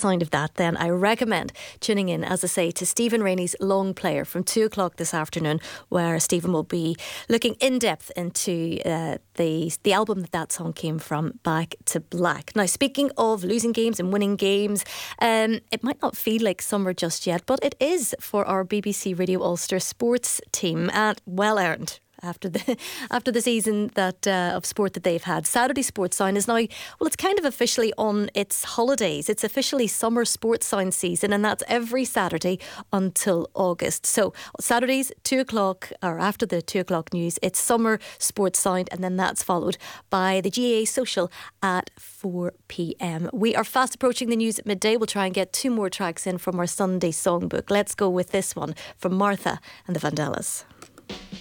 sound of that, then I recommend tuning in, as I say, to Stephen Rainey's Long Player from 2 o'clock this afternoon, where Stephen will be looking in depth into the album that song came from, Back to Black. Now, speaking of losing games and winning games, it might not feel like summer just yet, but it is for our BBC Radio Ulster sports team, and well earned. After the season of sport that they've had. Saturday Sports Sound is now, well, it's kind of officially on its holidays. It's officially summer sports sound season, and that's every Saturday until August. So Saturdays, 2 o'clock, or after the 2 o'clock news, it's summer sports sound, and then that's followed by the GAA Social at 4 p.m. We are fast approaching the news at midday. We'll try and get 2 more tracks in from our Sunday songbook. Let's go with this one from Martha and the Vandellas.